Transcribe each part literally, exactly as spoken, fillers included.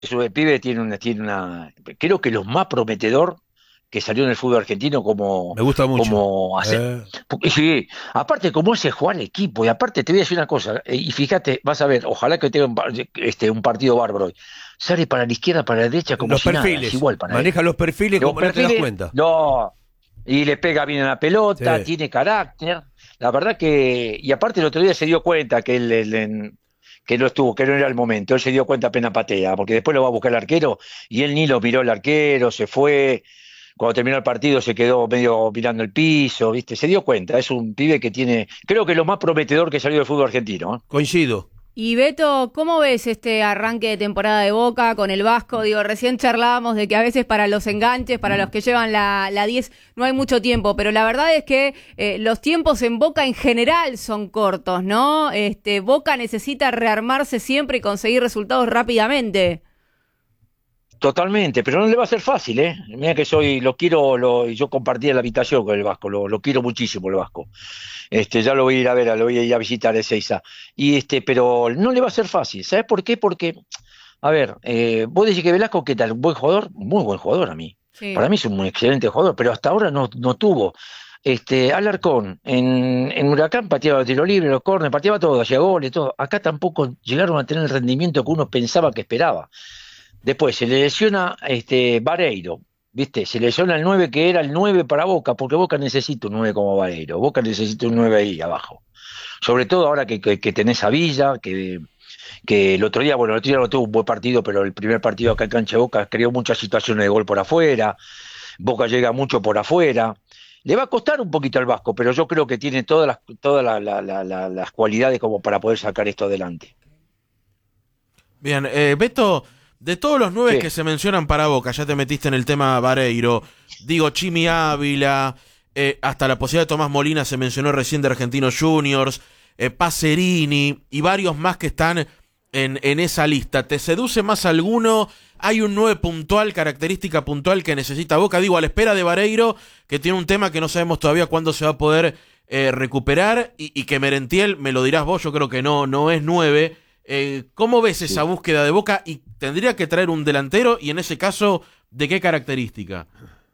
Eso, el pibe tiene una, tiene una, creo que lo más prometedor que salió en el fútbol argentino como, Me gusta mucho. como hace, Eh, porque sí, aparte cómo hace jugar el equipo, y aparte te voy a decir una cosa, eh, y fíjate, vas a ver, ojalá que tenga un, par- este, un partido bárbaro hoy. Sale para la izquierda, para la derecha como los si nada, es perfiles. igual para él. Maneja los perfiles Los como no te das perfiles, cuenta. no, y le pega bien a la pelota, Sí. tiene carácter. La verdad que, y aparte el otro día se dio cuenta que él, él en- que no estuvo, que no era el momento. Él se dio cuenta apenas patea, porque después lo va a buscar el arquero y él ni lo miró el arquero, se fue. Cuando terminó el partido se quedó medio mirando el piso, ¿viste? Se dio cuenta. Es un pibe que tiene, creo que lo más prometedor que salió del fútbol argentino, ¿eh? Coincido. Y Beto, ¿cómo ves este arranque de temporada de Boca con el Vasco? Digo, recién charlábamos de que a veces para los enganches, para los que llevan la, la diez, no hay mucho tiempo, pero la verdad es que eh, los tiempos en Boca en general son cortos, ¿no? Este, Boca necesita rearmarse siempre y conseguir resultados rápidamente. Totalmente, pero no le va a ser fácil, ¿eh? Mira que soy, lo quiero, lo, yo compartí la habitación con el Vasco, lo, lo quiero muchísimo el Vasco. Este, ya lo voy a ir a ver, lo voy a ir a visitar ese Ezeiza. Y este, pero no le va a ser fácil, ¿sabes por qué? Porque, a ver, eh, vos decís que Velasco, ¿qué tal? ¿Un buen jugador? Muy buen jugador a mí. Para Sí. mí es un muy excelente jugador, pero hasta ahora no, no tuvo. Este, Alarcón, en, en Huracán pateaba tiro libre, los córneres, pateaba todo, hacía goles, todo. Acá tampoco llegaron a tener el rendimiento que uno pensaba que esperaba. Después se le lesiona este, Vareiro, ¿viste? Se lesiona el nueve que era el nueve para Boca, porque Boca necesita un nueve como Vareiro. Boca necesita un nueve ahí abajo. Sobre todo ahora que, que, que tenés a Villa, que, que el otro día, bueno, el otro día no tuvo un buen partido, pero el primer partido acá en Cancha de Boca creó muchas situaciones de gol por afuera. Boca llega mucho por afuera. Le va a costar un poquito al Vasco, pero yo creo que tiene todas las, todas la- la- la- la- las cualidades como para poder sacar esto adelante. Bien, eh, Beto, de todos los nueve que Sí. se mencionan para Boca, ya te metiste en el tema Vareiro, digo, Chimi Ávila, eh, hasta la posibilidad de Tomás Molina se mencionó recién de Argentinos Juniors, eh, Pacerini y varios más que están en, en esa lista. ¿Te seduce más alguno? ¿Hay un nueve puntual, característica puntual que necesita Boca? Digo, a la espera de Vareiro, que tiene un tema que no sabemos todavía cuándo se va a poder eh, recuperar, y, y que Merentiel, me lo dirás vos, yo creo que no, no es nueve. Eh, ¿Cómo ves esa Sí. búsqueda de Boca? Y tendría que traer un delantero, y en ese caso, ¿de qué característica?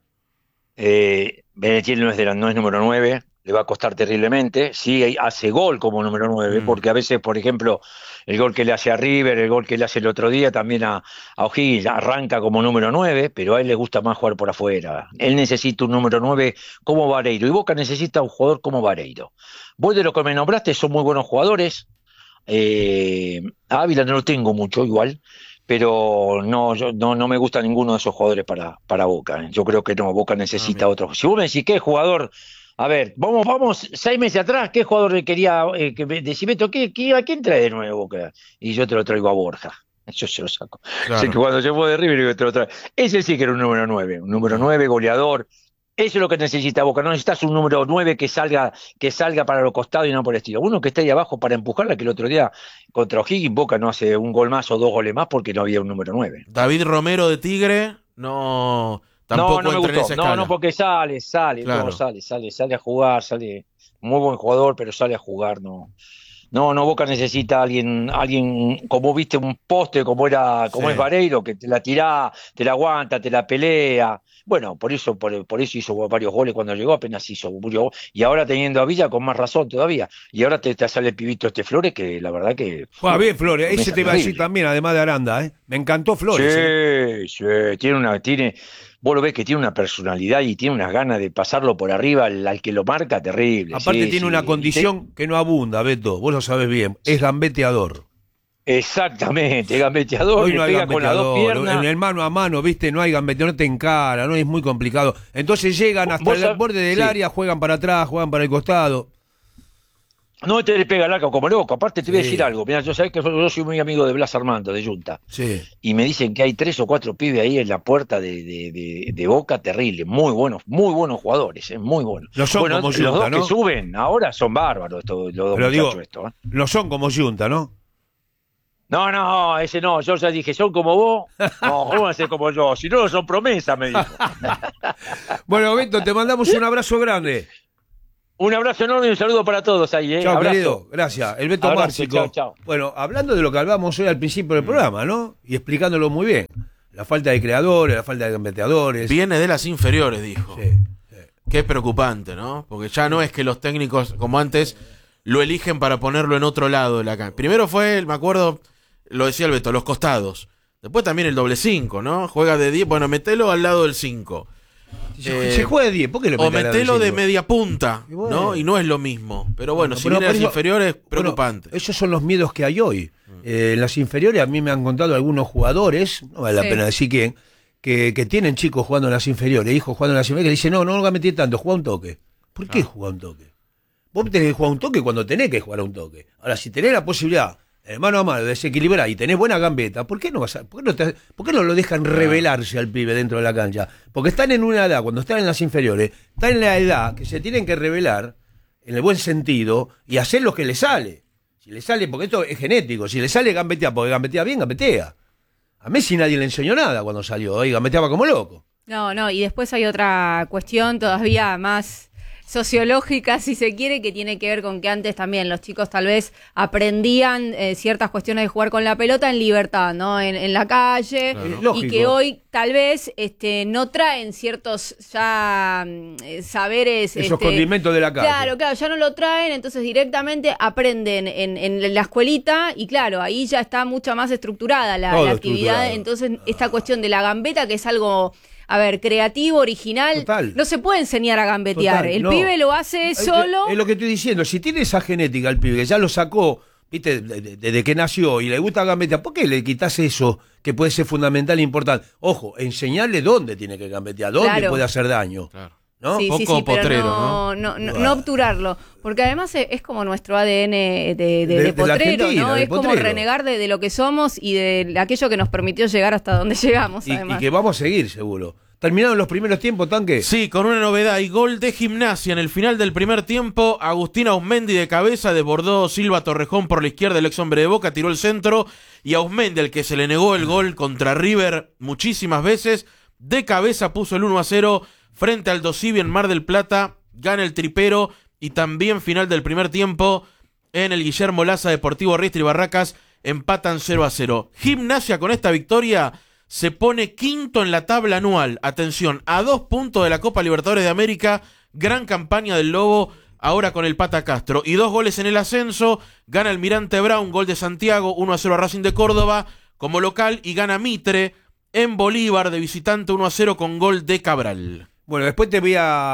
Eh, Benetiel no es, de la- no es número nueve, le va a costar terriblemente. Sí, hace gol como número nueve, Mm. porque a veces, por ejemplo, el gol que le hace a River, el gol que le hace el otro día también a, a O'Higgins, arranca como número nueve, pero a él le gusta más jugar por afuera. Él necesita un número nueve como Vareiro, y Boca necesita un jugador como Vareiro. Vos de lo que me nombraste son muy buenos jugadores. Eh, a Ávila no lo tengo mucho igual, pero no, yo, no, no me gusta ninguno de esos jugadores para, para Boca. ¿Eh? Yo creo que no, Boca Ah, necesita mira. otro. Si vos me decís qué jugador, a ver, vamos, vamos, seis meses atrás, ¿qué jugador le quería, eh, que me, decime, ¿qué, qué, ¿a quién trae de nuevo Boca? Y yo te lo traigo a Borja. Yo se lo saco. Sé que Claro. cuando llegó de River, yo te lo traigo. Ese sí que era un número nueve, un número Bien. nueve, goleador. Eso es lo que necesita Boca. No necesitas un número nueve que salga, que salga para los costados y no por el estilo. Uno que esté ahí abajo para empujarla, que el otro día contra O'Higgins Boca no hace un gol más o dos goles más porque no había un número nueve. David Romero de Tigre, no, No, no tampoco me entra en gustó. esa No, no, escala. porque sale, sale, no, Claro. sale, sale, sale a jugar, sale. Muy buen jugador, pero sale a jugar, no. No, no, Boca necesita a alguien, alguien, como viste, un poste, como era, Sí. como es Vareiro, que te la tira, te la aguanta, te la pelea. Bueno, por eso, por, por eso hizo varios goles cuando llegó, apenas hizo muchos goles. Y ahora teniendo a Villa con más razón todavía. Y ahora te, te sale el pibito este Flores, que la verdad que Juega uf, bien, Flores. Ese promesa te iba a decir terrible. también, además de Aranda, ¿eh? Me encantó Flores, ¿eh? Sí, sí, tiene una, tiene, vos lo ves que tiene una personalidad y tiene unas ganas de pasarlo por arriba al, al que lo marca terrible, Aparte sí, tiene una sí. Y te- condición que no abunda, Beto. Vos lo sabés bien. Es gambeteador. exactamente, gambeteador, Hoy le no hay pega con las dos gambeteador. En piernas. el mano a mano, viste, no hay gambeteador, no te encara, no es muy complicado. Entonces llegan hasta Vos el sab- borde del sí. área, juegan para atrás, juegan para el costado. No te le pega al arco como loco. Aparte te voy a decir Sí, algo. Mira, yo sabés que yo yo soy muy amigo de Blas Armando, de Junta. sí. Y me dicen que hay tres o cuatro pibes ahí en la puerta de, de, de- de Boca terrible. Muy buenos, muy buenos jugadores, eh, muy buenos. No son Bueno, como los Junta, dos que ¿no? suben ahora son bárbaros, estos, los dos Pero digo, muchachos estos. ¿Eh? no son como Junta, ¿no? No, no, ese no. Yo ya dije, ¿son como vos? No, ¿cómo van a ser como yo? Si no, son promesas, me dijo. Bueno, Beto, te mandamos un abrazo grande. Un abrazo enorme y un saludo para todos ahí. ¿eh? Chao, Abrazo. querido. Gracias. El Beto Abrazo, Márcico. chao, chao. Bueno, hablando de lo que hablábamos hoy al principio del programa, ¿no? Y explicándolo muy bien. La falta de creadores, la falta de gambeteadores. Viene de las inferiores, dijo. Sí, sí. Que es preocupante, ¿no? Porque ya no es que los técnicos, como antes, lo eligen para ponerlo en otro lado de la cancha. Primero fue, me acuerdo, lo decía el Beto, los costados. Después también el doble cinco, ¿no? Juega de diez, bueno, metelo al lado del cinco. Se, eh, se juega de diez, ¿por qué lo O metelo de media punta, y bueno. ¿no? Y no es lo mismo. Pero bueno, bueno si pero viene a las eso, inferiores, preocupante. Bueno, esos son los miedos que hay hoy. Eh, en las inferiores a mí me han contado algunos jugadores, no vale la sí. pena decir quién, que, que tienen chicos jugando en las inferiores, hijos jugando en las inferiores, que dicen, no, no lo metí tanto, juega un toque. ¿Por qué Ah. juega un toque? Vos tenés que jugar un toque cuando tenés que jugar un toque. Ahora, si tenés la posibilidad, eh, mano a mano, de desequilibrar y tenés buena gambeta, ¿por qué no vas a, por qué no, te, por qué no lo dejan revelarse al pibe dentro de la cancha? Porque están en una edad, cuando están en las inferiores, están en la edad que se tienen que revelar, en el buen sentido, y hacer lo que les sale. Si le sale, porque esto es genético, si le sale gambetea, porque gambetea bien, gambetea. A Messi nadie le enseñó nada cuando salió, y gambeteaba como loco. No, no, y después hay otra cuestión todavía más sociológica, si se quiere, que tiene que ver con que antes también los chicos tal vez aprendían eh, ciertas cuestiones de jugar con la pelota en libertad, ¿no? En, en la calle, Claro. y que hoy tal vez este, no traen ciertos ya eh, saberes. Esos este, condimentos de la calle. Claro, claro, ya no lo traen, entonces directamente aprenden en, en la escuelita y claro, ahí ya está mucho más estructurada la, Todo la actividad, estructurado. entonces esta cuestión de la gambeta, que es algo, a ver, creativo, original, Total. no se puede enseñar a gambetear, Total, el no. pibe lo hace Es- solo. Es, es lo que estoy diciendo, si tiene esa genética el pibe, que ya lo sacó, viste, desde de, de que nació y le gusta gambetear, ¿por qué le quitas eso que puede ser fundamental e importante? Ojo, enseñarle dónde tiene que gambetear, dónde Claro. puede hacer daño. Claro. ¿No? Sí, sí, Poco sí, pero potrero, no, no, no, no obturarlo, porque además es, es como nuestro A D N de, de, De- de de la potrero, Argentina, ¿no? de Es como potrero. renegar de, de lo que somos y de aquello que nos permitió llegar hasta donde llegamos, Y, y además. que vamos a seguir, seguro. ¿Terminaron los primeros tiempos, Tanque? Sí, con una novedad y gol de Gimnasia en el final del primer tiempo. Agustín Ausmendi de cabeza desbordó Silva Torrejón por la izquierda, el ex hombre de Boca, tiró el centro y Ausmendi, el que se le negó el gol contra River muchísimas veces, de cabeza puso el uno a cero frente al Dosivi en Mar del Plata, gana el tripero y también final del primer tiempo en el Guillermo Laza Deportivo Riestra y Barracas empatan cero a cero. Gimnasia con esta victoria se pone quinto en la tabla anual. Atención, a dos puntos de la Copa Libertadores de América. Gran campaña del Lobo, ahora con el Pata Castro. Y dos goles en el ascenso. Gana Almirante Brown, gol de Santiago, uno a cero a Racing de Córdoba como local. Y gana Mitre en Bolívar de visitante uno a cero con gol de Cabral. Bueno, después te voy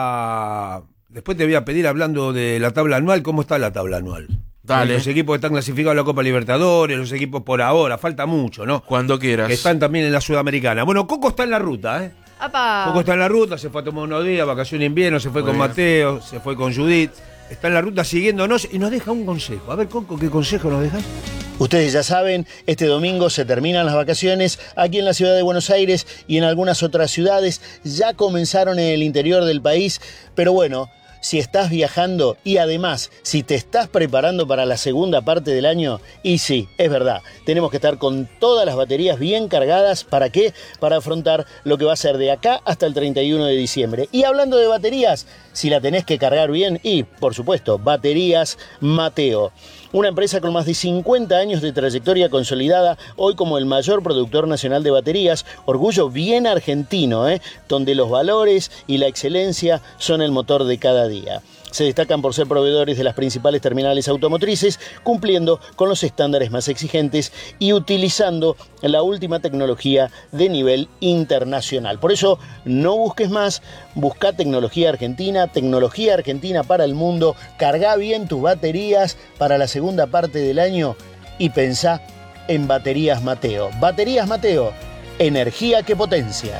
a después te voy a pedir, hablando de la tabla anual, ¿cómo está la tabla anual? Dale. Los equipos que están clasificados a la Copa Libertadores, los equipos por ahora, falta mucho, ¿no? Cuando quieras. Que están también en la Sudamericana. Bueno, Coco está en la ruta, ¿eh? ¡Apa! Coco está en la ruta, se fue a tomar unos días, vacación de invierno, se fue Muy con bien. Mateo, se fue con Judith. Está en la ruta siguiéndonos y nos deja un consejo. A ver, Coco, ¿qué consejo nos dejas? Ustedes ya saben, este domingo se terminan las vacaciones aquí en la ciudad de Buenos Aires y en algunas otras ciudades. Ya comenzaron en el interior del país, pero bueno, si estás viajando y además si te estás preparando para la segunda parte del año, y sí, es verdad, tenemos que estar con todas las baterías bien cargadas. ¿Para qué? Para afrontar lo que va a ser de acá hasta el treinta y uno de diciembre. Y hablando de baterías, si la tenés que cargar bien, y por supuesto, Baterías Mateo. Una empresa con más de cincuenta años de trayectoria consolidada, hoy como el mayor productor nacional de baterías, orgullo bien argentino, ¿eh? Donde los valores y la excelencia son el motor de cada día. Se destacan por ser proveedores de las principales terminales automotrices, cumpliendo con los estándares más exigentes y utilizando la última tecnología de nivel internacional. Por eso, no busques más, busca tecnología argentina, tecnología argentina para el mundo, carga bien tus baterías para la segunda parte del año y pensá en Baterías Mateo. Baterías Mateo, energía que potencia.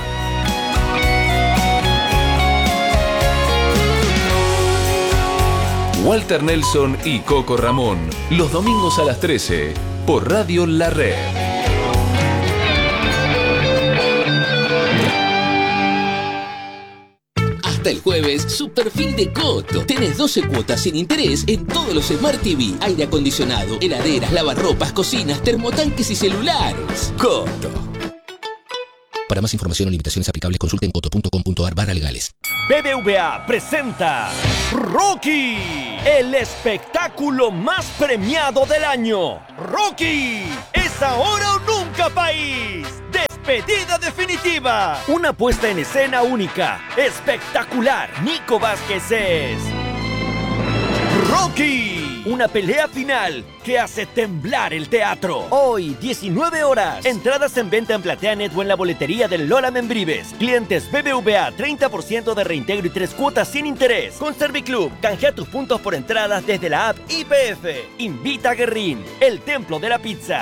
Walter Nelson y Coco Ramón, los domingos a las trece, por Radio La Red. Hasta el jueves, super fin de Coto. Tenés doce cuotas sin interés en todos los Smart T V, aire acondicionado, heladeras, lavarropas, cocinas, termotanques y celulares. Coto. Para más información o limitaciones aplicables, consulte en coto punto com punto ar barra legales. B B V A presenta Rocky, el espectáculo más premiado del año. Rocky, es ahora o nunca, país. Despedida definitiva. Una puesta en escena única, espectacular. Nico Vázquez es Rocky, una pelea final que hace temblar el teatro. Hoy, diecinueve horas. Entradas en venta en PlateaNet o en la boletería del Lola Membrives. Clientes B B V A, treinta por ciento de reintegro y tres cuotas sin interés. Con Serviclub, canjea tus puntos por entradas desde la app I P F. Invita a Guerrín, el templo de la pizza.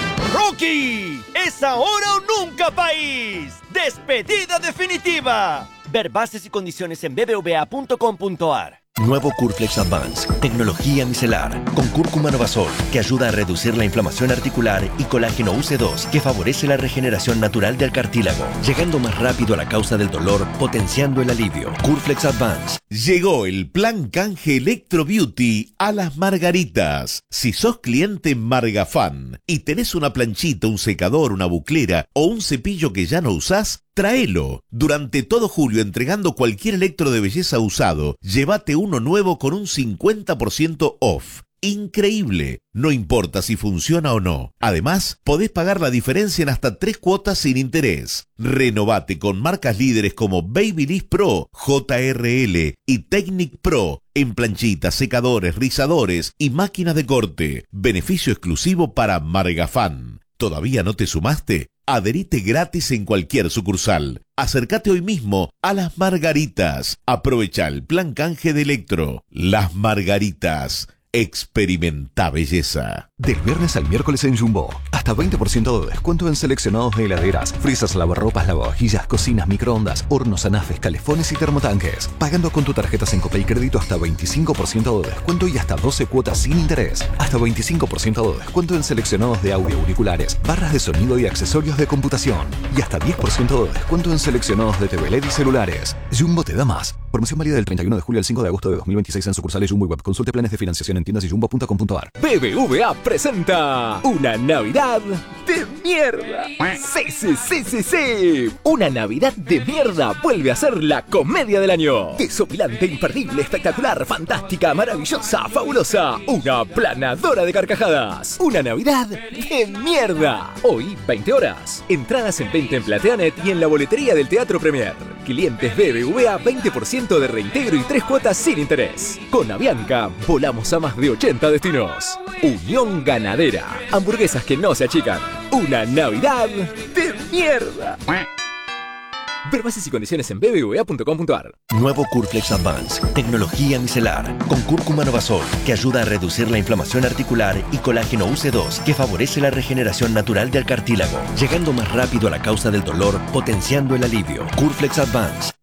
Rocky, es ahora o nunca, país. Despedida definitiva. Ver bases y condiciones en b b v a punto com punto ar. Nuevo Curflex Advance, tecnología micelar, con cúrcuma novasol, que ayuda a reducir la inflamación articular, y colágeno U C dos, que favorece la regeneración natural del cartílago, llegando más rápido a la causa del dolor, potenciando el alivio. Curflex Advance. Llegó el plan canje Electro Beauty a Las Margaritas. Si sos cliente Margafan y tenés una planchita, un secador, una buclera o un cepillo que ya no usás, tráelo. Durante todo julio, entregando cualquier electro de belleza usado, llévate uno nuevo con un cincuenta por ciento off. Increíble. No importa si funciona o no. Además, podés pagar la diferencia en hasta tres cuotas sin interés. Renovate con marcas líderes como Babyliss Pro, J R L y Technic Pro en planchitas, secadores, rizadores y máquinas de corte. Beneficio exclusivo para Margafan. ¿Todavía no te sumaste? Adherite gratis en cualquier sucursal. Acércate hoy mismo a Las Margaritas. Aprovecha el plan canje de Electro. Las Margaritas. Experimenta belleza. Del viernes al miércoles en Jumbo, hasta veinte por ciento de descuento en seleccionados de heladeras, frisas, lavarropas, lavavajillas, cocinas, microondas, hornos, anafes, calefones y termotanques. Pagando con tu tarjeta Sencopay Crédito hasta veinticinco por ciento de descuento y hasta doce cuotas sin interés. Hasta veinticinco por ciento de descuento en seleccionados de audio, auriculares, barras de sonido y accesorios de computación. Y hasta diez por ciento de descuento en seleccionados de T V L E D y celulares. Jumbo te da más. Promoción válida del treinta y uno de julio al cinco de agosto de dos mil veintiséis en sucursales Jumbo y Web. Consulte planes de financiación en tiendas y jumbo punto com punto ar. B B V A presenta una Navidad de mierda. Sí, sí, sí, sí, sí. Una Navidad de mierda vuelve a ser la comedia del año. Desopilante, imperdible, espectacular, fantástica, maravillosa, fabulosa. Una planadora de carcajadas. Una Navidad de mierda. Hoy, veinte horas. Entradas en venta en PlateaNet y en la boletería del Teatro Premier. Clientes B B V A, veinte por ciento de reintegro y tres cuotas sin interés. Con Avianca, volamos a más de ochenta destinos. Unión Ganadera. Hamburguesas que no se achican. Una Navidad de mierda. Ver bases y condiciones en b b v a punto com punto ar. Nuevo Curflex Advance, tecnología micelar, con cúrcuma novasol, que ayuda a reducir la inflamación articular, y colágeno U C dos, que favorece la regeneración natural del cartílago, llegando más rápido a la causa del dolor, potenciando el alivio. Curflex Advance.